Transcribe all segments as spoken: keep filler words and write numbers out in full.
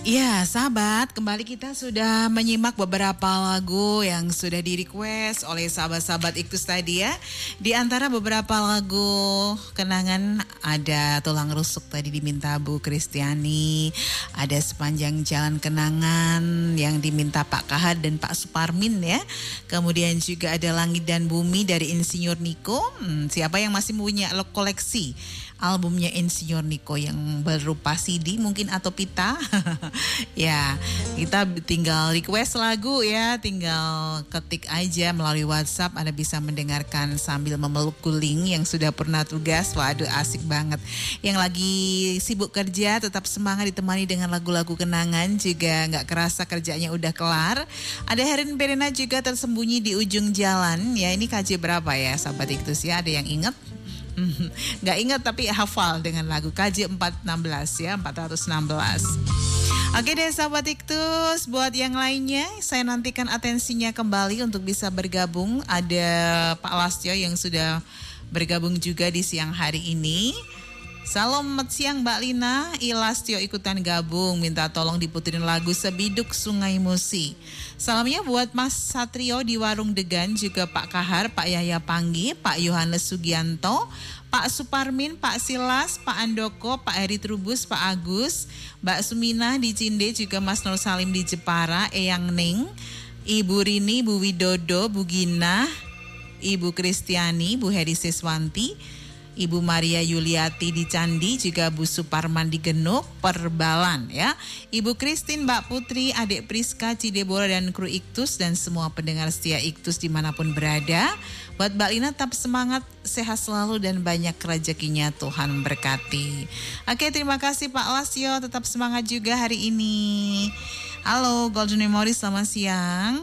Ya, sahabat, kembali kita sudah menyimak beberapa lagu yang sudah di-request oleh sahabat-sahabat Iktus tadi ya. Di antara beberapa lagu kenangan ada Tulang Rusuk tadi diminta Bu Kristiani, ada Sepanjang Jalan Kenangan yang diminta Pak Kahar dan Pak Suparmin ya. Kemudian juga ada Langit dan Bumi dari Insinyur Niko. Hmm, siapa yang masih punya koleksi albumnya Insinyur Niko yang berupa C D mungkin atau pita? Ya, kita tinggal request lagu ya, tinggal ketik aja melalui WhatsApp. Anda bisa mendengarkan sambil memeluk guling yang sudah pernah tugas. Waduh, asik banget. Yang lagi sibuk kerja tetap semangat ditemani dengan lagu-lagu kenangan, juga nggak kerasa kerjanya udah kelar. Ada Herin Berena juga Tersembunyi di Ujung Jalan. Ya, ini K J berapa ya sahabat Iktus ya? Ada yang ingat? Nggak ingat tapi hafal dengan lagu K J empat enam belas ya, empat ratus enam belas. Oke deh sahabat Iktus, buat yang lainnya saya nantikan atensinya kembali untuk bisa bergabung. Ada Pak Lastio yang sudah bergabung juga di siang hari ini. Selamat siang Mbak Lina, Ilastio ikutan gabung, minta tolong diputerin lagu Sebiduk Sungai Musi. Salamnya buat Mas Satrio di Warung Degan, juga Pak Kahar, Pak Yahya Panggi, Pak Yohanes Sugianto, Pak Suparmin, Pak Silas, Pak Andoko, Pak Heri Trubus, Pak Agus, Mbak Sumina di Cinde, juga Mas Nur Salim di Jepara, Eyang Ning, Ibu Rini, Bu Widodo, Bu Gina, Ibu Kristiani, Bu Heri Siswanti, Ibu Maria Yuliati di Candi, juga Bu Suparman di Genuk, Perbalan ya. Ibu Kristin, Mbak Putri, Adik Priska, Cidebora dan kru Iktus dan semua pendengar setia Iktus dimanapun berada. Buat Mbak Lina tetap semangat, sehat selalu dan banyak rezekinya, Tuhan berkati. Oke, terima kasih Pak Lasio, tetap semangat juga hari ini. Halo Golden Memory, selamat siang.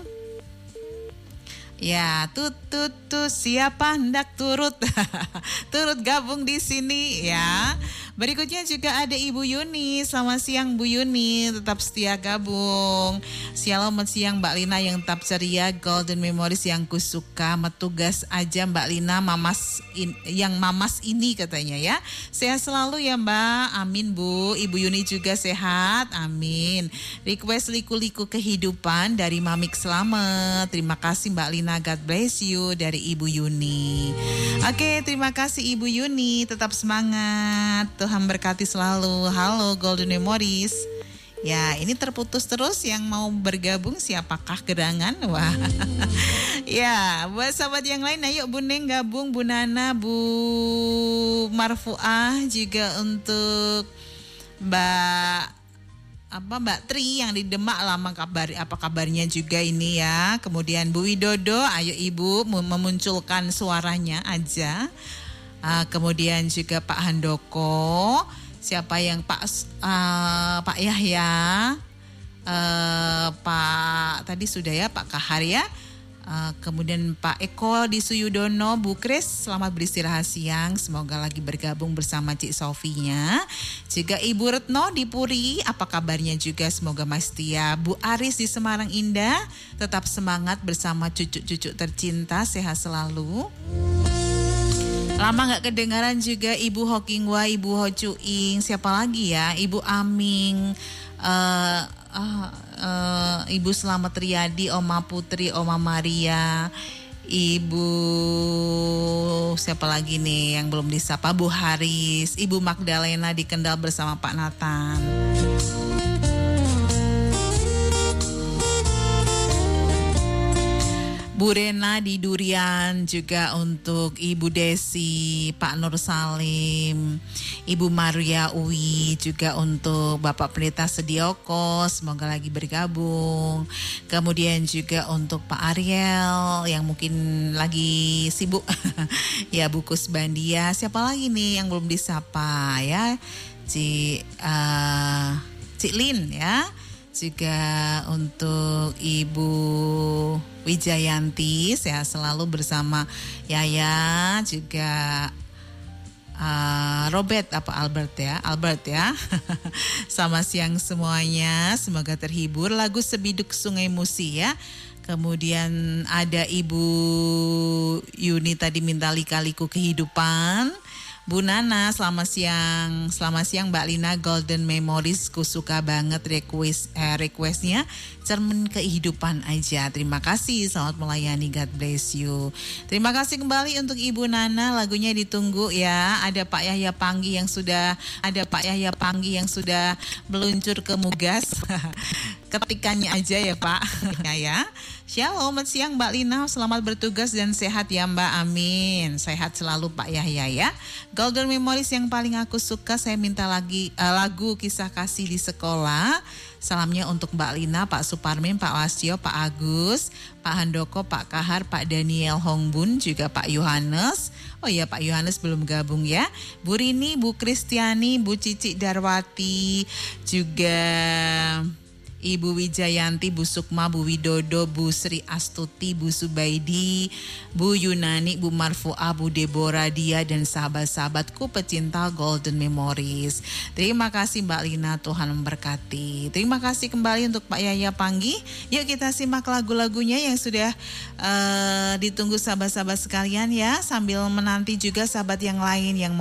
Ya, tut tut tut siapa hendak turut turut gabung di sini ya. Berikutnya juga ada Ibu Yuni. Selamat siang Bu Yuni, tetap setia gabung. Selamat siang Mbak Lina yang tetap ceria, Golden Memories yang kusuka, metugas aja Mbak Lina mamas in, yang mamas ini katanya ya. Sehat selalu ya Mbak. Amin Bu. Ibu Yuni juga sehat. Amin. Request liku-liku kehidupan dari Mamik Selamat. Terima kasih Mbak Lina, God bless you dari Ibu Yuni. Oke, terima kasih Ibu Yuni, tetap semangat. Tuhan berkati selalu. Halo Golden Memories. Ya, ini terputus terus yang mau bergabung siapakah gerangan? Wah. Ya, buat sahabat yang lain ayo Bu Neng gabung, Bu Nana, Bu Marfuah, juga untuk Mbak apa Mbak Tri yang di Demak, lama kabar apa kabarnya juga ini ya. Kemudian Bu Widodo, ayo Ibu memunculkan suaranya aja. Uh, kemudian juga Pak Handoko, siapa yang Pak uh, Pak Yahya, uh, Pak tadi sudah ya Pak Kahar ya. Uh, kemudian Pak Eko di Suyudono, Bu Kris, selamat beristirahat siang. Semoga lagi bergabung bersama Cik Sofinya. Juga Ibu Retno di Puri, apa kabarnya juga? Semoga Mas Tia. Bu Aris di Semarang Indah, tetap semangat bersama cucu-cucu tercinta, sehat selalu. Lama gak kedengaran juga Ibu Hokingwa, Ibu Hocuing, siapa lagi ya? Ibu Aming, uh, uh, uh, Ibu Selamat Riyadi, Oma Putri, Oma Maria, Ibu siapa lagi nih yang belum disapa? Bu Haris, Ibu Magdalena di Kendal bersama Pak Nathan. Bu Rena di Durian, juga untuk Ibu Desi, Pak Nur Salim, Ibu Maria Uwi, juga untuk Bapak Pendeta Sedioko, semoga lagi bergabung. Kemudian juga untuk Pak Ariel yang mungkin lagi sibuk. Ya, Bu Kusbandia, siapa lagi nih yang belum disapa ya? Cik, uh, Cik Lin ya. Juga untuk Ibu Wijayanti, sehat selalu bersama Yaya, juga uh, Robert apa Albert ya, Albert ya. Selamat siang semuanya, semoga terhibur. Lagu Sebiduk Sungai Musi ya. Kemudian ada Ibu Yuni tadi minta Lika-Liku Kehidupan. Bu Nana, selamat siang. Selamat siang Mbak Lina, Golden Memories. Ku suka banget request eh, requestnya. Cermin kehidupan aja. Terima kasih, selamat melayani, God bless you. Terima kasih kembali untuk Ibu Nana, lagunya ditunggu ya. Ada Pak Yahya Panggi yang sudah ada Pak Yahya Panggi yang sudah meluncur ke Mugas. Ketikannya aja ya Pak. Ya ya. Shalom, selamat siang Mbak Lina, selamat bertugas dan sehat ya Mbak, amin. Sehat selalu Pak Yahya ya. Golden Memories yang paling aku suka, saya minta lagi uh, lagu Kisah Kasih di Sekolah. Salamnya untuk Mbak Lina, Pak Suparmin, Pak Wasio, Pak Agus, Pak Handoko, Pak Kahar, Pak Daniel Hongbun, juga Pak Yohanes. Oh iya, Pak Yohanes belum gabung ya. Bu Rini, Bu Kristiani, Bu Cici Darwati, juga Ibu Wijayanti, Bu Sukma, Bu Widodo, Bu Sri Astuti, Bu Subaidi, Bu Yunani, Bu Marfuah, Bu Deborah Dia, dan sahabat-sahabatku pecinta Golden Memories. Terima kasih Mbak Lina, Tuhan memberkati. Terima kasih kembali untuk Pak Yahya Panggi. Yuk kita simak lagu-lagunya yang sudah uh, ditunggu sahabat-sahabat sekalian ya. Sambil menanti juga sahabat yang lain yang